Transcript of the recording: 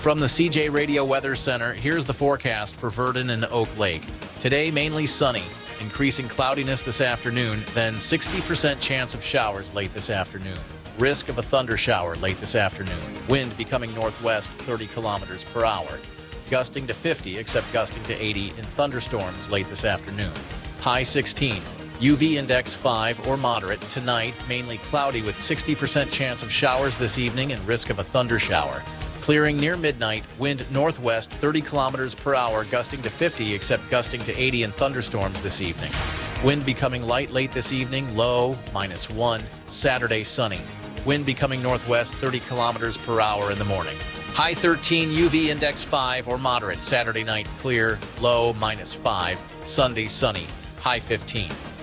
From the CJ Radio Weather Center, here's the forecast for Verdon and Oak Lake. Today, mainly sunny, increasing cloudiness this afternoon, then 60% chance of showers late this afternoon. Risk of a thunder shower late this afternoon. Wind becoming northwest 30 kilometers per hour. Gusting to 50, except gusting to 80 in thunderstorms late this afternoon. High 16. UV index 5 or moderate. Tonight, mainly cloudy with 60% chance of showers this evening and risk of a thunder shower. Clearing near midnight, wind northwest 30 kilometers per hour, gusting to 50, except gusting to 80 in thunderstorms this evening. Wind becoming light late this evening, low -1. Saturday, sunny. Wind becoming northwest 30 kilometers per hour in the morning. High 13, UV index 5 or moderate. Saturday night, clear, low -5. Sunday, sunny, high 15.